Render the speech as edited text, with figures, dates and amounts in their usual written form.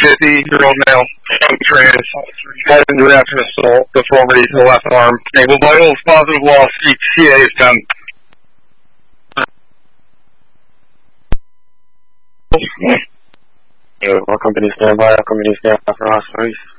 50-year-old male, trans, head injury after assault, deformity to the left arm, ankle vitals, positive loss, ETA is done. All company stand by for Ospreys.